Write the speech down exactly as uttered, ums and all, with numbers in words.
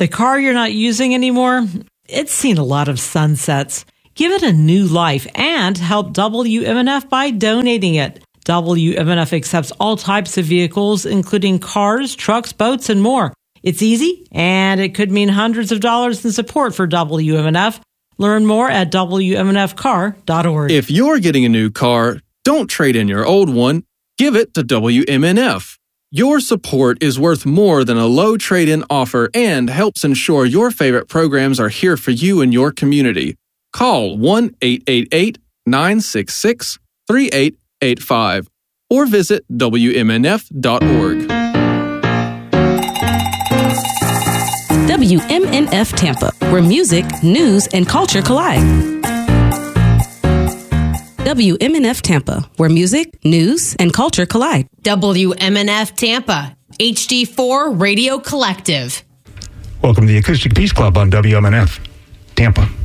The car you're not using anymore, it's seen a lot of sunsets. Give it a new life and help W M N F by donating it. W M N F accepts all types of vehicles, including cars, trucks, boats, and more. It's easy, and it could mean hundreds of dollars in support for W M N F. Learn more at W M N F car dot org. If you're getting a new car, don't trade in your old one. Give it to W M N F. Your support is worth more than a low trade-in offer and helps ensure your favorite programs are here for you and your community. Call one eight eight eight, nine six six, three eight eight five or visit W M N F dot org. W M N F Tampa, where music, news, and culture collide. W M N F Tampa, where music, news, and culture collide. W M N F Tampa, H D four Radio Collective. Welcome to the Acoustic Peace Club on W M N F Tampa.